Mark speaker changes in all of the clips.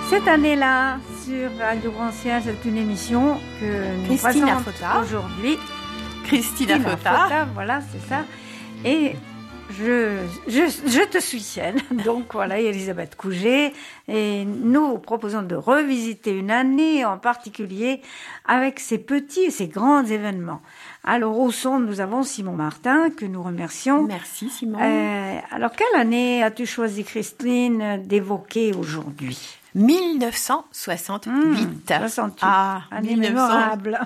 Speaker 1: Cette année-là, sur Radio Grand-Ciel, c'est une émission que nous
Speaker 2: Christina
Speaker 1: présente
Speaker 2: Fota.
Speaker 1: aujourd'hui.
Speaker 2: Christina Fota.
Speaker 1: Voilà, c'est ça. Et je te soutienne. Donc voilà, Elisabeth Couget. Et nous proposons de revisiter une année en particulier avec ces petits et ces grands événements. Alors au son, nous avons Simon Martin, que nous remercions.
Speaker 2: Merci Simon.
Speaker 1: Alors quelle année as-tu choisi, Christine, d'évoquer aujourd'hui ?
Speaker 2: 1968.
Speaker 1: 68.
Speaker 2: Année
Speaker 1: mémorable.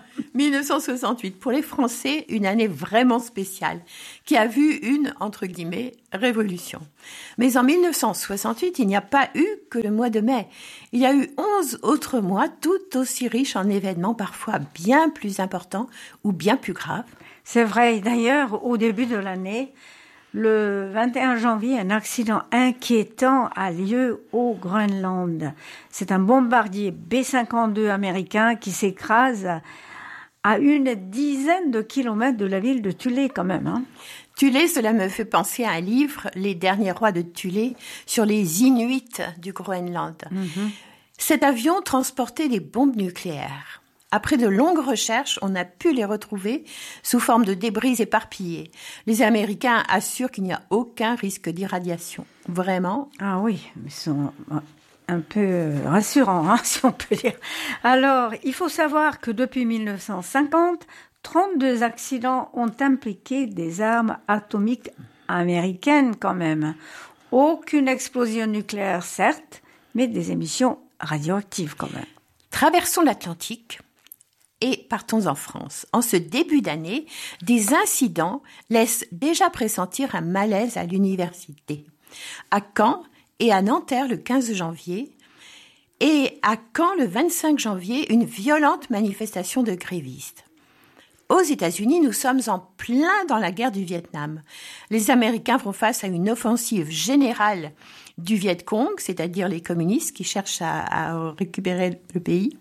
Speaker 2: 1968. Pour les Français, une année vraiment spéciale, qui a vu une, entre guillemets, révolution. Mais en 1968, il n'y a pas eu que le mois de mai. Il y a eu 11 autres mois, tout aussi riches en événements parfois bien plus importants ou bien plus graves.
Speaker 1: C'est vrai. D'ailleurs, au début de l'année, le 21 janvier, un accident inquiétant a lieu au Groenland. C'est un bombardier B-52 américain qui s'écrase à une dizaine de kilomètres de la ville de Thulé quand même. Hein.
Speaker 2: Thulé, cela me fait penser à un livre, Les derniers rois de Thulé, sur les Inuits du Groenland. Mm-hmm. Cet avion transportait des bombes nucléaires. Après de longues recherches, on a pu les retrouver sous forme de débris éparpillés. Les Américains assurent qu'il n'y a aucun risque d'irradiation. Vraiment.
Speaker 1: Ah oui, ils sont un peu rassurants, hein, si on peut dire. Alors, il faut savoir que depuis 1950, 32 accidents ont impliqué des armes atomiques américaines quand même. Aucune explosion nucléaire, certes, mais des émissions radioactives quand même.
Speaker 2: Traversons l'Atlantique. Et partons en France. En ce début d'année, des incidents laissent déjà pressentir un malaise à l'université. À Caen et à Nanterre le 15 janvier, et à Caen le 25 janvier, une violente manifestation de grévistes. Aux États-Unis, nous sommes en plein dans la guerre du Vietnam. Les Américains font face à une offensive générale du Viet Cong, c'est-à-dire les communistes qui cherchent à récupérer le pays.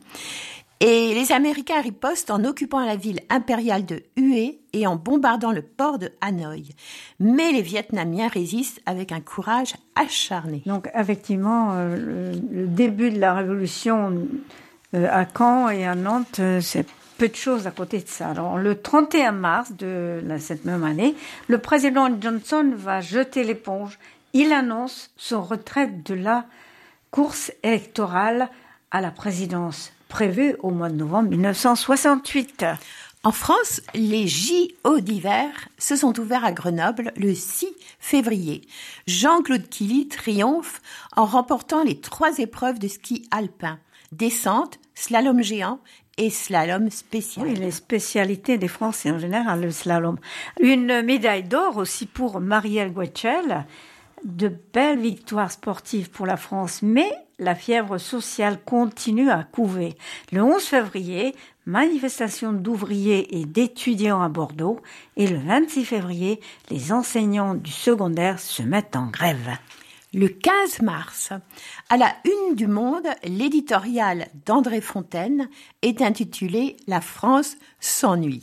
Speaker 2: Et les Américains ripostent en occupant la ville impériale de Hue et en bombardant le port de Hanoï. Mais les Vietnamiens résistent avec un courage acharné.
Speaker 1: Donc effectivement, le début de la révolution à Caen et à Nantes, c'est peu de choses à côté de ça. Alors, le 31 mars de cette même année, le président Johnson va jeter l'éponge. Il annonce son retrait de la course électorale à la présidence prévue au mois de novembre 1968.
Speaker 2: En France, les JO d'hiver se sont ouverts à Grenoble le 6 février. Jean-Claude Killy triomphe en remportant les 3 épreuves de ski alpin, descente, slalom géant et slalom spécial.
Speaker 1: Oui, les spécialités des Français en général, le slalom. Une médaille d'or aussi pour Marielle Guetchel. De belles victoires sportives pour la France, mais la fièvre sociale continue à couver. Le 11 février, manifestation d'ouvriers et d'étudiants à Bordeaux, et le 26 février, les enseignants du secondaire se mettent en grève.
Speaker 2: Le 15 mars, à la une du Monde, l'éditorial d'André Fontaine est intitulé « La France s'ennuie ».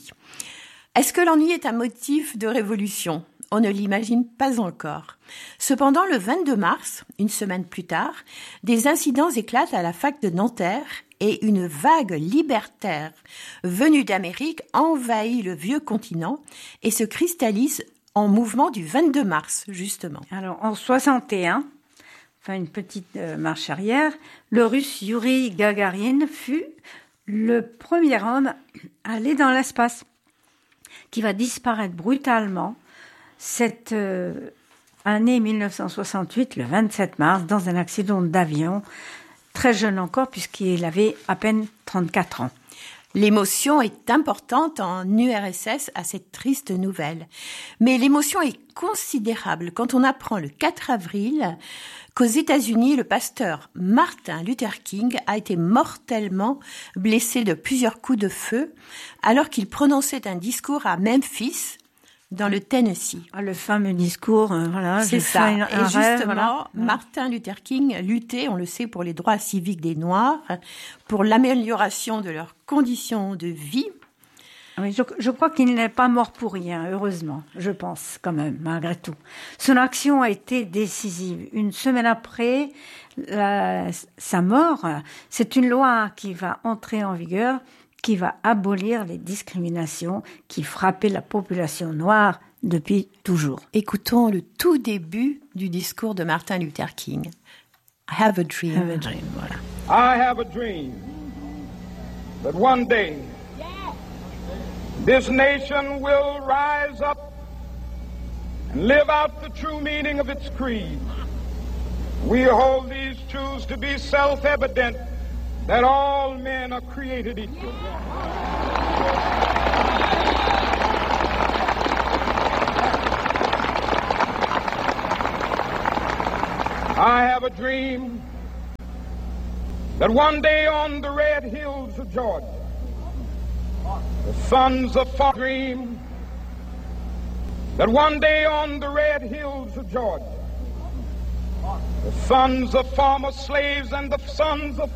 Speaker 2: Est-ce que l'ennui est un motif de révolution ? On ne l'imagine pas encore. Cependant, le 22 mars, une semaine plus tard, des incidents éclatent à la fac de Nanterre et une vague libertaire venue d'Amérique envahit le vieux continent et se cristallise en mouvement du 22 mars, justement.
Speaker 1: Alors, en 61, enfin une petite marche arrière, le Russe Yuri Gagarin fut le premier homme à aller dans l'espace, qui va disparaître brutalement cette année 1968, le 27 mars, dans un accident d'avion, très jeune encore, puisqu'il avait à peine 34 ans.
Speaker 2: L'émotion est importante en URSS à cette triste nouvelle. Mais l'émotion est considérable quand on apprend le 4 avril qu'aux États-Unis, le pasteur Martin Luther King a été mortellement blessé de plusieurs coups de feu alors qu'il prononçait un discours à Memphis, dans le Tennessee.
Speaker 1: Le fameux discours, voilà.
Speaker 2: C'est ça. Et justement,
Speaker 1: rêve, voilà.
Speaker 2: Martin Luther King luttait, on le sait, pour les droits civiques des Noirs, pour l'amélioration de leurs conditions de vie.
Speaker 1: Oui, je crois qu'il n'est pas mort pour rien, heureusement, je pense quand même, malgré tout. Son action a été décisive. Une semaine après sa mort, c'est une loi qui va entrer en vigueur, qui va abolir les discriminations qui frappaient la population noire depuis toujours.
Speaker 2: Écoutons le tout début du discours de Martin Luther King. I have a dream.
Speaker 1: Have a dream, voilà.
Speaker 3: I have a dream that one day this nation will rise up and live out the true meaning of its creed. We hold these truths to be self-evident, that all men are created equal. I have a dream that one day on the red hills of Georgia, the sons of dream that one day on the red hills of Georgia, the sons of former slaves and the sons of